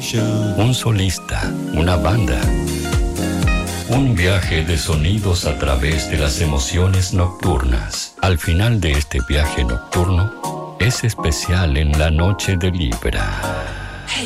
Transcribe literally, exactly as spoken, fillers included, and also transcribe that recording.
un solista, una banda. Un viaje de sonidos a través de las emociones nocturnas. Al final de este viaje nocturno, es especial en la noche de Libra.